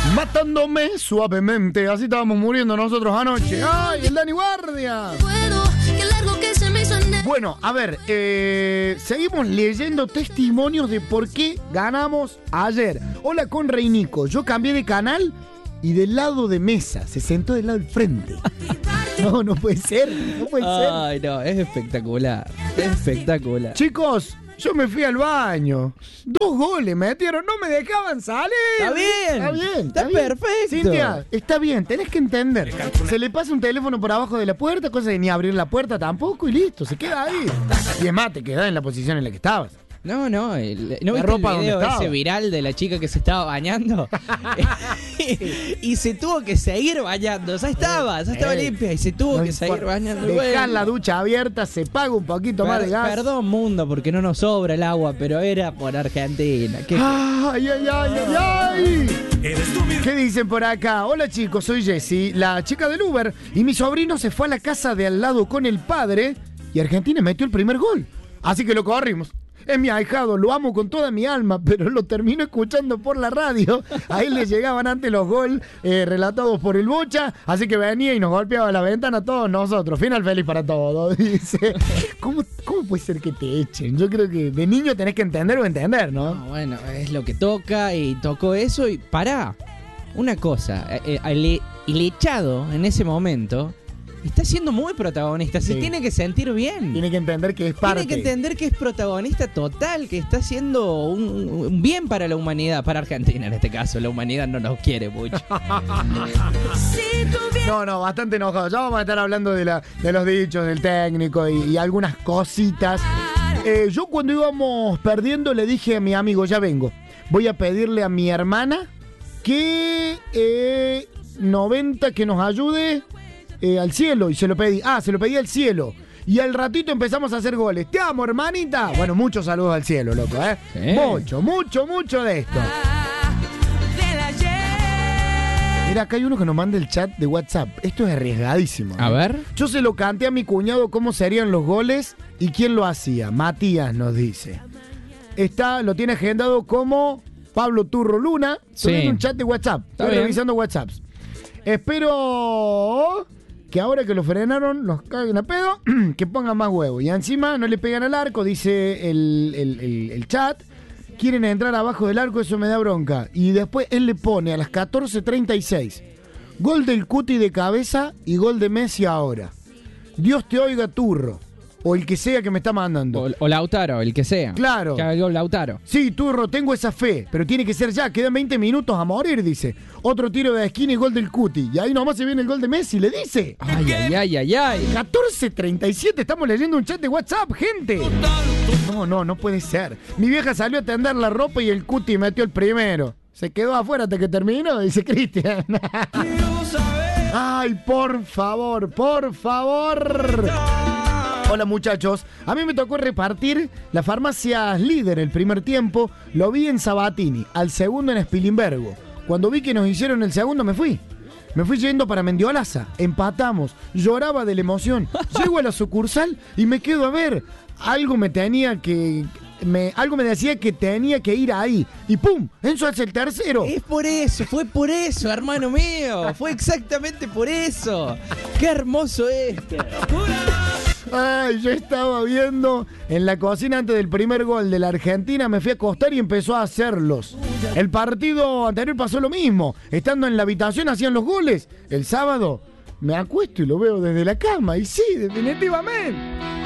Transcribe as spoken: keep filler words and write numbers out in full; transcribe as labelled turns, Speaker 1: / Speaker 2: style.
Speaker 1: Matándome suavemente. Así estábamos muriendo nosotros anoche. ¡Ay, el Dani Guardia! Bueno, a ver, eh, seguimos leyendo testimonios de por qué ganamos ayer. Hola con Reinico, yo cambié de canal y del lado de mesa, se sentó del lado del frente. No, no puede ser, no puede ser.
Speaker 2: Ay, no, es espectacular, es espectacular.
Speaker 1: Chicos, yo me fui al baño. Dos goles metieron, no me dejaban salir.
Speaker 2: Está bien,
Speaker 1: Está bien,
Speaker 2: está,
Speaker 1: está bien.
Speaker 2: perfecto.
Speaker 1: Cintia, está bien, tenés que entender. Se le pasa un teléfono por abajo de la puerta, cosa de ni abrir la puerta tampoco y listo, se queda ahí. Y es más, te quedás en la posición en la que estabas.
Speaker 2: No, no, el, ¿no
Speaker 1: La
Speaker 2: viste
Speaker 1: ropa
Speaker 2: el video
Speaker 1: donde estaba.
Speaker 2: ese viral de la chica que se estaba bañando? y, y se tuvo que seguir bañando, ya estaba, ya estaba
Speaker 1: Ey,
Speaker 2: limpia y se tuvo
Speaker 1: no
Speaker 2: que seguir
Speaker 1: importa.
Speaker 2: bañando.
Speaker 1: Dejá
Speaker 2: Bueno.
Speaker 1: la ducha abierta, se paga un poquito más
Speaker 2: Per-
Speaker 1: de gas.
Speaker 2: Perdón, mundo, porque no nos sobra el agua, pero era por Argentina. ¿Qué-
Speaker 1: Ay, ay, ay, ay, ay. ¿Qué dicen por acá? Hola chicos, soy Jessie, la chica del Uber, y mi sobrino se fue a la casa de al lado con el padre y Argentina metió el primer gol. Así que lo corrimos. Es mi ahijado, lo amo con toda mi alma, pero lo termino escuchando por la radio. A él le llegaban antes los goles eh, relatados por el Bocha, así que venía y nos golpeaba la ventana a todos nosotros. Final feliz para todos, dice. ¿Cómo, ¿Cómo puede ser que te echen? Yo creo que de niño tenés que entender o entender, ¿no?
Speaker 2: No, bueno, es lo que toca y tocó eso y pará. Una cosa, eh, eh, el, el echado en ese momento está siendo muy protagonista, se
Speaker 1: Sí.
Speaker 2: tiene que sentir bien.
Speaker 1: Tiene que entender que es parte.
Speaker 2: Tiene que entender que es protagonista total, que está haciendo un, un bien para la humanidad, para Argentina en este caso. La humanidad no nos quiere mucho.
Speaker 1: No, no, bastante enojado. Ya vamos a estar hablando de, la, de los dichos del técnico y, y algunas cositas. Eh, yo cuando íbamos perdiendo le dije a mi amigo, ya vengo, voy a pedirle a mi hermana que eh, noventa que nos ayude eh, al cielo. Y se lo pedí, ah, se lo pedí al cielo. Y al ratito empezamos a hacer goles. Te amo, hermanita. Bueno, muchos saludos al cielo, loco, ¿eh?
Speaker 2: Sí.
Speaker 1: Mucho, mucho, mucho de esto. Mira, acá hay uno que nos manda el chat de WhatsApp. Esto es arriesgadísimo.
Speaker 2: A
Speaker 1: ¿eh?
Speaker 2: ver.
Speaker 1: Yo se lo canté a mi cuñado cómo serían los goles y quién lo hacía. Matías nos dice. Está, lo tiene agendado como Pablo Turro Luna. Estoy
Speaker 2: Sí.
Speaker 1: viendo un chat de WhatsApp.
Speaker 2: Está
Speaker 1: Estoy
Speaker 2: bien.
Speaker 1: revisando WhatsApps. Espero que ahora que lo frenaron los caguen a pedo, que pongan más huevo. Y encima no le pegan al arco, dice el, el- el- el chat. Quieren entrar abajo del arco, eso me da bronca. Y después él le pone a las catorce treinta y seis. Gol del Cuti de cabeza y gol de Messi ahora. Dios te oiga, Turro. O el que sea que me está mandando.
Speaker 2: O, o Lautaro, el que sea.
Speaker 1: Claro.
Speaker 2: Que haga el gol Lautaro.
Speaker 1: Sí, Turro, tengo esa fe, pero tiene que ser ya. Quedan veinte minutos a morir, dice. Otro tiro de esquina y gol del Cuti. Y ahí nomás se viene el gol de Messi, le dice.
Speaker 2: Ay, ay, ay, ay, ay.
Speaker 1: catorce treinta y siete, estamos leyendo un chat de WhatsApp, gente. No, no, no puede ser. Mi vieja salió a tender la ropa y el Cuti metió el primero. Se quedó afuera hasta que terminó, dice Cristian. Ay, por favor, por favor. Hola muchachos, a mí me tocó repartir las farmacias líder el primer tiempo, lo vi en Sabatini, al segundo en Spilimbergo. Cuando vi que nos hicieron el segundo me fui. Me fui yendo para Mendiolaza, empatamos, lloraba de la emoción. Llego a la sucursal y me quedo a ver. Algo me tenía que... Me, algo me decía que tenía que ir ahí. Y ¡pum! Enzo hace el tercero.
Speaker 2: Es por eso, fue por eso, hermano mío. Fue exactamente por eso. Qué hermoso esto.
Speaker 1: Ay, yo estaba viendo en la cocina antes del primer gol de la Argentina, me fui a acostar y empezó a hacerlos. El partido anterior pasó lo mismo. Estando en la habitación hacían los goles. El sábado me acuesto y lo veo desde la cama. Y sí, definitivamente.